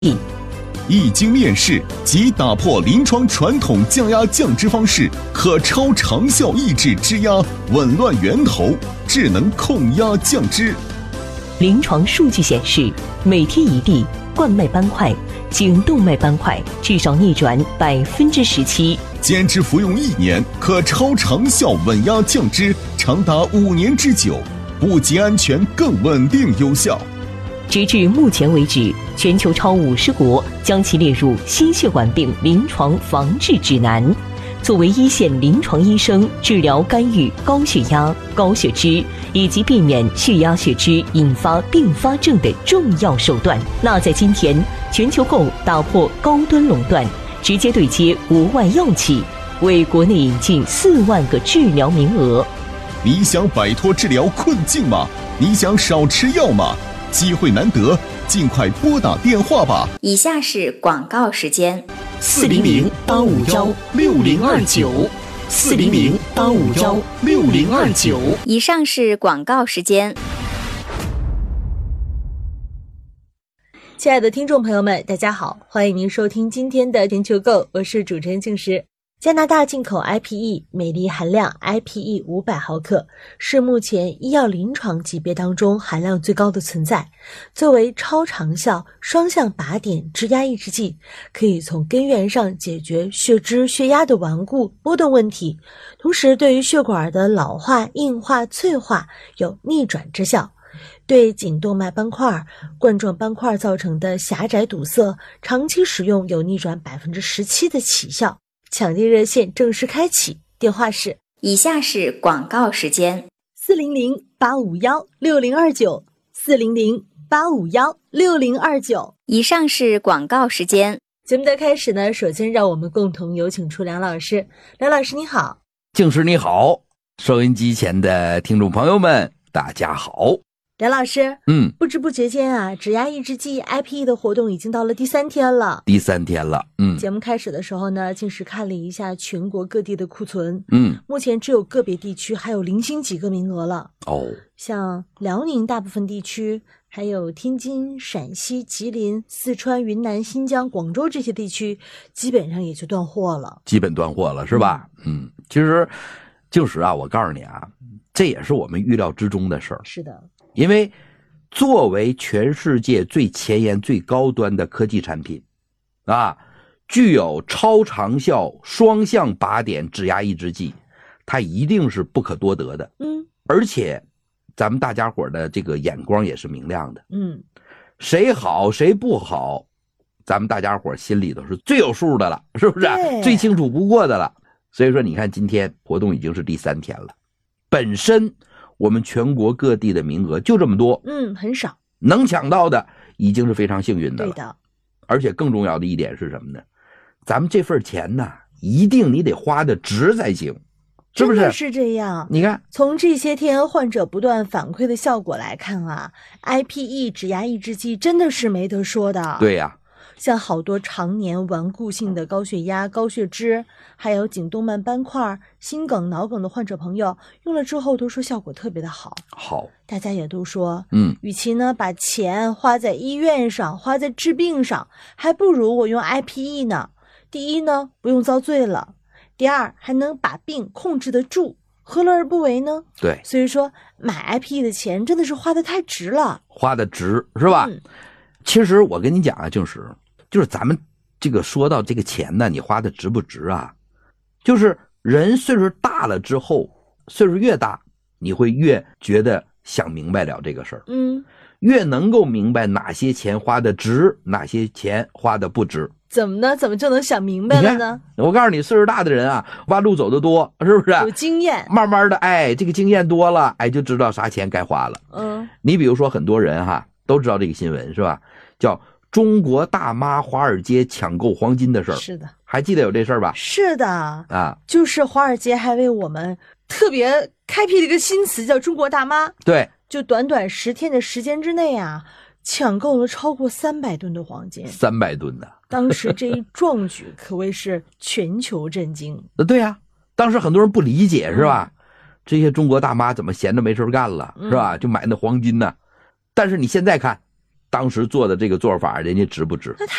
一经面世即打破临床传统降压降脂方式，可超长效抑制脂压，紊乱源头，智能控压降脂。 临床数据显示，每天一粒冠脉斑块、颈动脉斑块至少逆转17%， 坚持服用1年，可超长效稳压降脂，长达5年之久，不仅安全，更稳定有效。 直至目前为止，全球超50国将其列入心血管病临床防治指南。作为一线临床医生治疗干预高血压、高血脂以及避免血压血脂引发并发症的重要手段，那在今天，全球购打破高端垄断，直接对接国外药企，为国内引进4万个治疗名额。 你想摆脱治疗困境吗？你想少吃药吗？机会难得，尽快拨打电话吧。 以下是广告时间 ：400-851-6029，400-851-6029。 以上是广告时间。 亲爱的听众朋友们，大家好，欢迎您收听今天的全球购，我是主持人静石。加拿大进口 IPE 镁离含量 IPE 500毫克是目前医药临床级别当中含量最高的存在。作为超长效双向靶点脂压抑制剂，可以从根源上解决血脂血压的顽固波动问题，同时对于血管的老化硬化脆化有逆转之效，对颈动脉斑块、冠状斑块造成的狭窄堵塞，长期使用有逆转17%的起效。抢订热线正式开启，电话是以下是广告时间 ：400-851-6029 400-851-6029。 以上是广告时间。 节目的开始呢，首先让我们共同有请出梁老师。梁老师你好。 静师你好，收音机前的听众朋友们大家好。 梁老师，不知不觉间啊，脂压抑制剂 IPE 的活动已经到了第3天了。节目开始的时候呢，静时看了一下全国各地的库存，目前只有个别地区还有零星几个名额了。像辽宁大部分地区，还有天津、陕西、吉林、四川、云南、新疆、广州这些地区，基本上也就断货了。 基本断货了是吧？其实静时啊，我告诉你啊，这也是我们预料之中的事儿。 是的。 因为作为全世界最前沿最高端的科技产品啊，具有超长效双向靶点脂压抑制剂，它一定是不可多得的。而且咱们大家伙的这个眼光也是明亮的。谁好谁不好，咱们大家伙心里头是最有数的了，是不是？最清楚不过的了。所以说你看今天活动已经是第3天了，本身我们全国各地的名额就这么多， 很少， 能抢到的已经是非常幸运的了。 对的。 而且更重要的一点是什么呢？咱们这份钱呢，一定你得花的值才行，是不是？ 真的是这样。 你看， 从这些天患者不断反馈的效果来看啊 ，IPE 脂压抑制剂真的是没得说的。 对呀。 像好多常年顽固性的高血压、高血脂，还有颈动脉斑块、心梗、脑梗的患者朋友，用了之后都说效果特别的好。大家也都说，与其呢把钱花在医院上，花在治病上，还不如我用 IPE 呢。第一呢，不用遭罪了；第二，还能把病控制得住，何乐而不为呢？ 对， 所以说买 IPE 的钱真的是花得太值了， 花得值是吧？其实我跟你讲啊，就是咱们这个说到这个钱呢，你花的值不值啊？就是人岁数大了之后，岁数越大，你会越觉得想明白了这个事儿，越能够明白哪些钱花的值，哪些钱花的不值。 怎么呢？怎么就能想明白了呢？ 我告诉你，岁数大的人啊，弯路走得多，是不是？ 有经验， 慢慢的，这个经验多了，就知道啥钱该花了。你比如说很多人哈都知道这个新闻是吧？叫中国大妈华尔街抢购黄金的事儿。 是的。 还记得有这事儿吧？ 是的。就是华尔街还为我们特别开辟了一个新词，叫中国大妈。 对。 就短短10天的时间之内啊，抢购了超过300吨的黄金。 300吨呢。 当时这一壮举可谓是全球震惊。 对呀，当时很多人不理解是吧？这些中国大妈怎么闲着没事干了，是吧？就买那黄金呢。但是你现在看， 当时做的这个做法人家值不值？